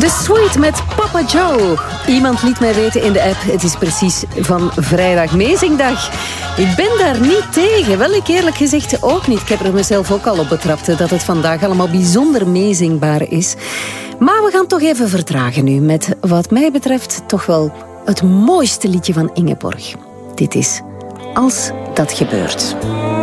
The Sweet met Papa Joe. Iemand liet mij weten in de app, het is precies van vrijdag Mezingdag. Ik ben daar niet tegen. Wel, ik eerlijk gezegd ook niet. Ik heb er mezelf ook al op betrapt dat het vandaag allemaal bijzonder meezingbaar is. Maar we gaan toch even vertragen nu met, wat mij betreft, toch wel het mooiste liedje van Ingeborg. Dit is Als dat gebeurt.